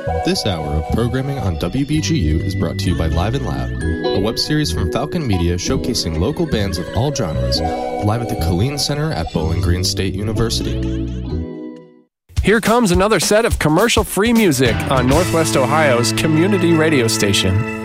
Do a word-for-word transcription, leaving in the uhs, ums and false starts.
This hour of programming on W B G U is brought to you by Live and Loud, a web series from Falcon Media showcasing local bands of all genres, live at the Killeen Center at Bowling Green State University. Here comes another set of commercial-free music on Northwest Ohio's community radio station.